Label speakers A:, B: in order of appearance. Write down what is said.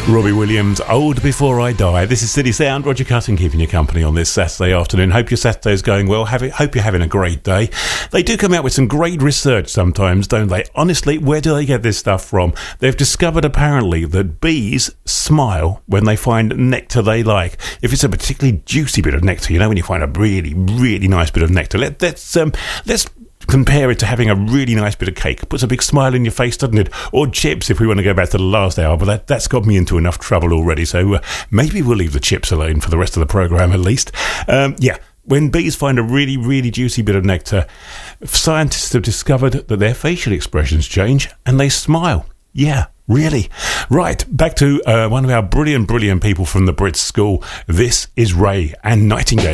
A: Robbie Williams, Old Before I Die. This is City Sound. Roger Cutting keeping you company on this Saturday afternoon. Hope your Saturday's going well. Hope you're having a great day. They do come out with some great research sometimes, don't they? Honestly, where do they get this stuff from? They've discovered apparently that bees smile when they find nectar they like. If it's a particularly juicy bit of nectar, you know, when you find a really, really nice bit of nectar, let's compare it to having a really nice bit of cake. Puts a big smile in your face, doesn't it? Or chips, if we want to go back to the last hour, but that's got me into enough trouble already, so maybe we'll leave the chips alone for the rest of the programme at least. When bees find a really, really juicy bit of nectar, scientists have discovered that their facial expressions change and they smile. Yeah, really. Right, back to one of our brilliant people from the Brit School. This is Ray and Nightingale.